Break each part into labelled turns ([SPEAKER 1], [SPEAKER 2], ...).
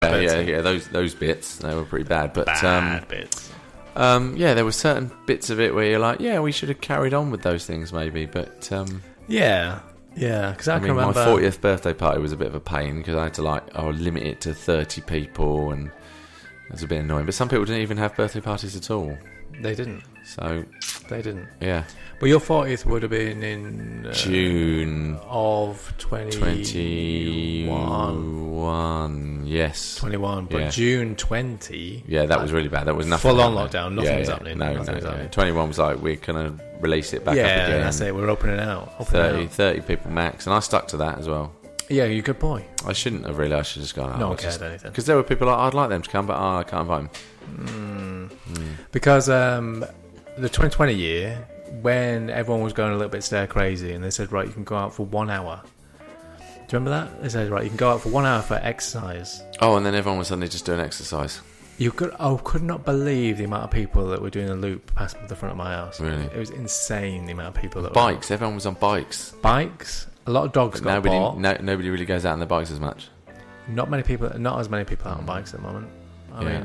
[SPEAKER 1] Yeah. Those bits, they were pretty bad. But
[SPEAKER 2] bad bits.
[SPEAKER 1] there were certain bits of it where you're like, yeah, we should have carried on with those things maybe. But
[SPEAKER 2] yeah, because I can
[SPEAKER 1] mean,
[SPEAKER 2] remember
[SPEAKER 1] my 40th birthday party was a bit of a pain because I had to limit it to 30 people, and it was a bit annoying. But some people didn't even have birthday parties at all.
[SPEAKER 2] they didn't.
[SPEAKER 1] So
[SPEAKER 2] They didn't.
[SPEAKER 1] yeah,
[SPEAKER 2] But your 40th would have been in
[SPEAKER 1] June
[SPEAKER 2] of
[SPEAKER 1] 21. Yes,
[SPEAKER 2] 21, but
[SPEAKER 1] Yeah.
[SPEAKER 2] June 20.
[SPEAKER 1] Yeah, that was really bad. That was nothing.
[SPEAKER 2] Full on
[SPEAKER 1] happening.
[SPEAKER 2] lockdown. Nothing was happening.
[SPEAKER 1] No.
[SPEAKER 2] Nothing was happening.
[SPEAKER 1] 21 was like, we're going to release it back up
[SPEAKER 2] Yeah,
[SPEAKER 1] again.
[SPEAKER 2] that's it. We're opening out.
[SPEAKER 1] 30 people max. And I stuck to that as well.
[SPEAKER 2] Yeah, you good boy.
[SPEAKER 1] I shouldn't have really. I should have just gone.
[SPEAKER 2] No one cared anything.
[SPEAKER 1] Because there were people like, I'd like them to come, but I can't invite them.
[SPEAKER 2] Because the 2020 year, when everyone was going a little bit stir crazy, and they said, right, you can go out for 1 hour. Do you remember that? They said, right, you can go out for 1 hour for exercise.
[SPEAKER 1] Oh, and then everyone was suddenly just doing exercise.
[SPEAKER 2] I could not believe the amount of people that were doing a loop past the front of my house.
[SPEAKER 1] Really?
[SPEAKER 2] It was insane, the amount of people that
[SPEAKER 1] Bikes. Everyone was on bikes.
[SPEAKER 2] Bikes. A lot of dogs got bought.
[SPEAKER 1] Nobody really goes out on their bikes as much.
[SPEAKER 2] Not as many people out on bikes at the moment. I mean,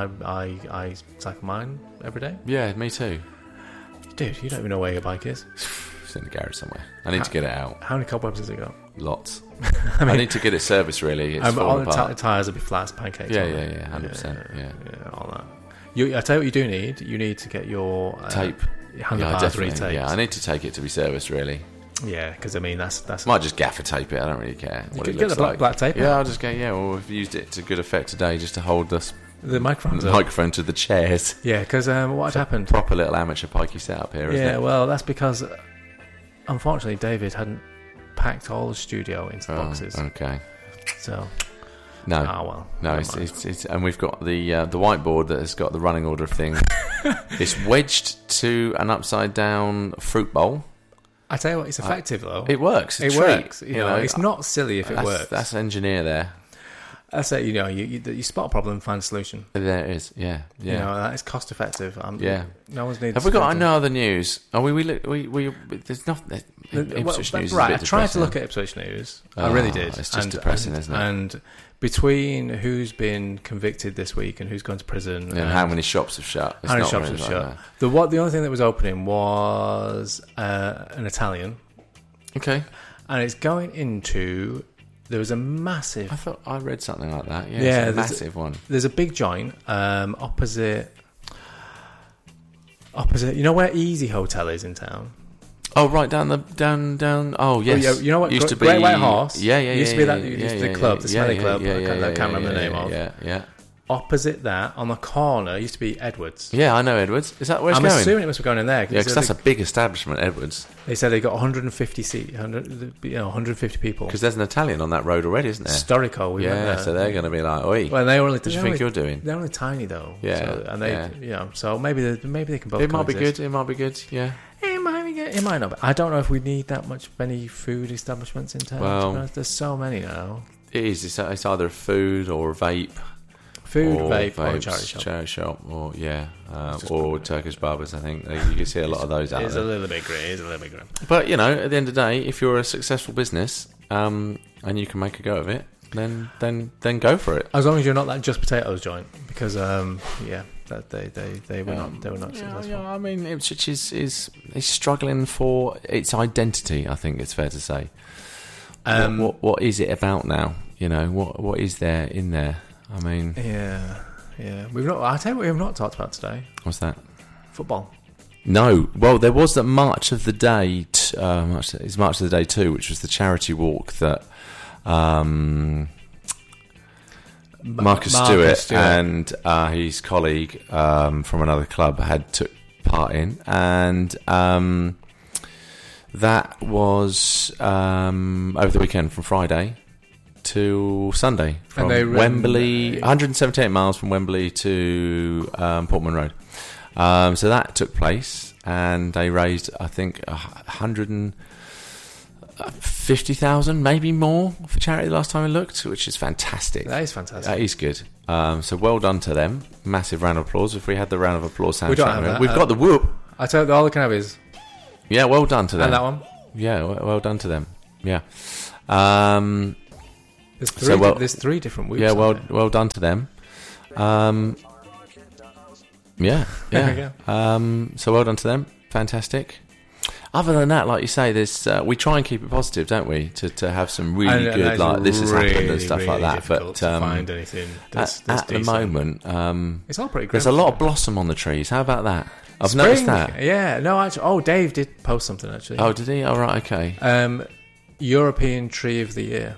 [SPEAKER 2] I cycle mine every day.
[SPEAKER 1] Yeah, me too.
[SPEAKER 2] Dude, you don't even know where your bike is.
[SPEAKER 1] It's in the garage somewhere. I need to get it out.
[SPEAKER 2] How many cobwebs has it got?
[SPEAKER 1] Lots. I need to get it serviced, really. It's
[SPEAKER 2] all
[SPEAKER 1] falling
[SPEAKER 2] the
[SPEAKER 1] apart.
[SPEAKER 2] tyres will be flat as pancakes.
[SPEAKER 1] Yeah,
[SPEAKER 2] aren't they?
[SPEAKER 1] 100%. Yeah.
[SPEAKER 2] All that. I tell you what you do need. You need to get your
[SPEAKER 1] Tape.
[SPEAKER 2] handlebars retaped.
[SPEAKER 1] Yeah, I need to take it to be serviced, really.
[SPEAKER 2] Yeah, because I mean that's.
[SPEAKER 1] Might just gaffer tape it. I don't really care what it
[SPEAKER 2] Get
[SPEAKER 1] looks
[SPEAKER 2] the
[SPEAKER 1] like.
[SPEAKER 2] black tape.
[SPEAKER 1] Yeah, I'll just go. Yeah, well, we've used it to good effect today, just to hold the
[SPEAKER 2] microphone
[SPEAKER 1] to the chairs.
[SPEAKER 2] Yeah, because what had happened?
[SPEAKER 1] Proper little amateur pikey setup here, isn't it?
[SPEAKER 2] Well, that's because unfortunately David hadn't packed all the studio into boxes.
[SPEAKER 1] Okay.
[SPEAKER 2] So.
[SPEAKER 1] No.
[SPEAKER 2] Well.
[SPEAKER 1] No, it's and we've got the whiteboard that has got the running order of things. It's wedged to an upside down fruit bowl.
[SPEAKER 2] I tell you what, it's effective though.
[SPEAKER 1] It works.
[SPEAKER 2] It works. You know, it's not silly if it works.
[SPEAKER 1] That's engineer there.
[SPEAKER 2] That's it. You know, you spot a problem, find a solution.
[SPEAKER 1] There it is. Yeah.
[SPEAKER 2] You know, that is cost effective.
[SPEAKER 1] Yeah.
[SPEAKER 2] No one's needed.
[SPEAKER 1] Have we got no other news? Oh, we there's nothing. Ipswich News.
[SPEAKER 2] Right,
[SPEAKER 1] is a bit
[SPEAKER 2] I tried to
[SPEAKER 1] depressing.
[SPEAKER 2] look at Ipswich News. I really did.
[SPEAKER 1] It's just depressing, isn't it?
[SPEAKER 2] And between who's been convicted this week and who's gone to prison,
[SPEAKER 1] and how many shops have shut?
[SPEAKER 2] How many shops have shut? The only thing that was opening was an Italian.
[SPEAKER 1] Okay.
[SPEAKER 2] And it's going into. There was a massive.
[SPEAKER 1] I thought I read something like that. Yeah, it's a massive one.
[SPEAKER 2] There's a big joint opposite. You know where Easy Hotel is in town?
[SPEAKER 1] Oh, right down. Oh, yes.
[SPEAKER 2] Oh, yeah, you know what?
[SPEAKER 1] Used to be
[SPEAKER 2] Great White Horse.
[SPEAKER 1] Yeah.
[SPEAKER 2] Used to be the club, the smelly club. I can't remember the name of.
[SPEAKER 1] Yeah.
[SPEAKER 2] Opposite that, on the corner, used to be Edwards.
[SPEAKER 1] Yeah, I know Edwards. Is that where it's
[SPEAKER 2] I'm
[SPEAKER 1] going?
[SPEAKER 2] assuming it must be going in there.
[SPEAKER 1] Yeah, because that's a big establishment, Edwards.
[SPEAKER 2] They said they got 150 seats, 150 people.
[SPEAKER 1] Because there's an Italian on that road already, isn't there?
[SPEAKER 2] Historical. We went there.
[SPEAKER 1] So they're going to be like, oi.
[SPEAKER 2] Well, they only.
[SPEAKER 1] What do you think you're doing?
[SPEAKER 2] They're only tiny though.
[SPEAKER 1] Yeah.
[SPEAKER 2] So, and they, so maybe they can both.
[SPEAKER 1] It might be good. It might be good. Yeah.
[SPEAKER 2] It might be good. It might not. I don't know if we need that many food establishments in town.
[SPEAKER 1] Well,
[SPEAKER 2] there's so many now.
[SPEAKER 1] It is. It's either food or vape.
[SPEAKER 2] Food,
[SPEAKER 1] or
[SPEAKER 2] vape, or
[SPEAKER 1] vapes,
[SPEAKER 2] charity shop.
[SPEAKER 1] Or or Turkish barbers. I think you can see a lot of those out there.
[SPEAKER 2] It's a little bit grim.
[SPEAKER 1] But at the end of the day, if you're a successful business and you can make a go of it, then go for it.
[SPEAKER 2] As long as you're not that Just Potatoes joint, because they were not successful.
[SPEAKER 1] Yeah, I mean, Ipswich is struggling for its identity. I think it's fair to say. What is it about now? You know, what is there in there? I mean,
[SPEAKER 2] yeah. We've not. I tell you what, we've not talked about today.
[SPEAKER 1] What's that?
[SPEAKER 2] Football.
[SPEAKER 1] No. Well, there was that March of the Day. March of the Day 2, which was the charity walk that Marcus Stewart and his colleague from another club had took part in, and that was over the weekend from Friday to Sunday from Wembley, 178 miles from Wembley to Portman Road. So that took place, and they raised, I think, 150,000, maybe more, for charity the last time I looked, which is fantastic.
[SPEAKER 2] That is fantastic.
[SPEAKER 1] That is good. So well done to them. Massive round of applause. If we had the round of applause sound,
[SPEAKER 2] we don't have that.
[SPEAKER 1] We've got the whoop.
[SPEAKER 2] I tell you, all the can have is.
[SPEAKER 1] Yeah, well done to them.
[SPEAKER 2] And that one.
[SPEAKER 1] Yeah, well done to them. Yeah.
[SPEAKER 2] There's 3 different whoops.
[SPEAKER 1] Yeah, well done to them. Yeah. So well done to them. Fantastic. Other than that, like you say, there's we try and keep it positive, don't we? To have some really good, like, this has happened and stuff like that. But
[SPEAKER 2] to find anything
[SPEAKER 1] at the moment,
[SPEAKER 2] it's all pretty good.
[SPEAKER 1] There's a lot of blossom on the trees. How about that? I've noticed that.
[SPEAKER 2] Yeah, no, actually, Dave did post something actually.
[SPEAKER 1] Oh, did he? Oh, right, okay.
[SPEAKER 2] European Tree of the Year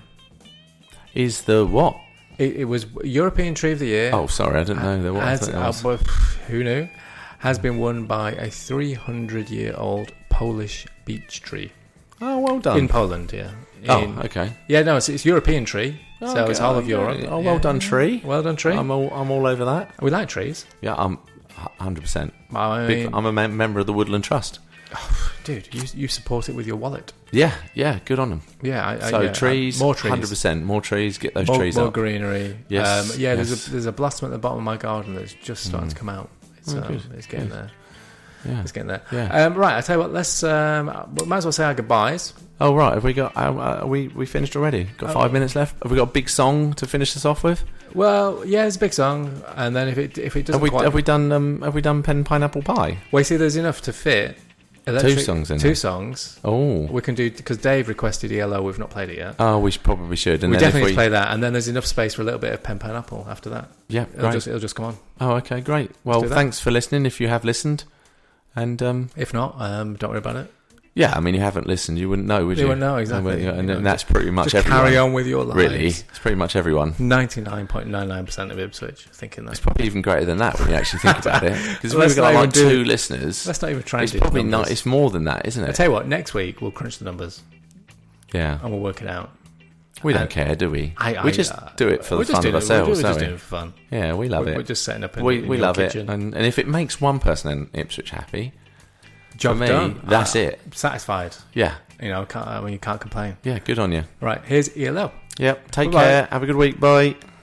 [SPEAKER 1] is the what?
[SPEAKER 2] It was European Tree of the Year.
[SPEAKER 1] Oh, sorry, I didn't know there was.
[SPEAKER 2] Who knew? Has been won by a 300-year-old Polish beech tree.
[SPEAKER 1] Oh, well done.
[SPEAKER 2] In Poland, yeah.
[SPEAKER 1] Okay.
[SPEAKER 2] Yeah, no, it's European tree, so it's whole of Europe.
[SPEAKER 1] Oh, well done, tree.
[SPEAKER 2] Well done, tree.
[SPEAKER 1] I'm all over that.
[SPEAKER 2] We like trees.
[SPEAKER 1] Yeah, I'm 100%.
[SPEAKER 2] I'm
[SPEAKER 1] a member of the Woodland Trust.
[SPEAKER 2] Oh, dude, you support it with your wallet.
[SPEAKER 1] Yeah, good on them.
[SPEAKER 2] Yeah,
[SPEAKER 1] trees,
[SPEAKER 2] more trees,
[SPEAKER 1] 100%, more trees. Get those trees
[SPEAKER 2] more
[SPEAKER 1] up.
[SPEAKER 2] greenery.
[SPEAKER 1] Yes,
[SPEAKER 2] There's a blossom at the bottom of my garden that's just starting to come out. It's getting there.
[SPEAKER 1] Yeah,
[SPEAKER 2] it's getting there.
[SPEAKER 1] Yeah.
[SPEAKER 2] Right, I tell you what. Let's we might as well say our goodbyes.
[SPEAKER 1] Oh right, have we got? We finished already? Got 5 minutes left. Have we got a big song to finish us off with? Well,
[SPEAKER 2] yeah, it's a big song, and then if it doesn't
[SPEAKER 1] have we done Pen Pineapple Pie?
[SPEAKER 2] Well, you see, there's enough to fit.
[SPEAKER 1] Two songs in
[SPEAKER 2] Two
[SPEAKER 1] there.
[SPEAKER 2] songs.
[SPEAKER 1] Oh,
[SPEAKER 2] we can do, because Dave requested ELO. We've not played it yet.
[SPEAKER 1] Oh, we probably should. And
[SPEAKER 2] we definitely play that, and then there's enough space for a little bit of Pen Pineapple after that.
[SPEAKER 1] Yeah,
[SPEAKER 2] it'll just come on.
[SPEAKER 1] Oh, okay, great. Well, thanks for listening. If you have listened, and
[SPEAKER 2] if not, don't worry about it.
[SPEAKER 1] Yeah, I mean, you haven't listened, you wouldn't know, would you?
[SPEAKER 2] You wouldn't know, exactly.
[SPEAKER 1] And that's pretty much
[SPEAKER 2] just
[SPEAKER 1] everyone.
[SPEAKER 2] Carry on with your lives.
[SPEAKER 1] Really, it's pretty much everyone.
[SPEAKER 2] 99.99% of Ipswich thinking that.
[SPEAKER 1] It's probably even greater than that when you actually think about it. Because we've got like 2 listeners.
[SPEAKER 2] Let's not even try and do
[SPEAKER 1] probably not. It's more than that, isn't it?
[SPEAKER 2] I tell you what, next week we'll crunch the numbers.
[SPEAKER 1] Yeah.
[SPEAKER 2] And we'll work it out.
[SPEAKER 1] We don't care, do we? We just do it for the fun of ourselves,
[SPEAKER 2] we're just doing it for fun.
[SPEAKER 1] Yeah, we love it.
[SPEAKER 2] We're just setting up in
[SPEAKER 1] we love
[SPEAKER 2] kitchen.
[SPEAKER 1] it. And if it makes one person in Ipswich happy,
[SPEAKER 2] job
[SPEAKER 1] for me,
[SPEAKER 2] done.
[SPEAKER 1] That's it.
[SPEAKER 2] Satisfied.
[SPEAKER 1] Yeah.
[SPEAKER 2] You know, you can't complain.
[SPEAKER 1] Yeah, good on you.
[SPEAKER 2] Right, here's ELO.
[SPEAKER 1] Yep, take care. Have a good week. Bye.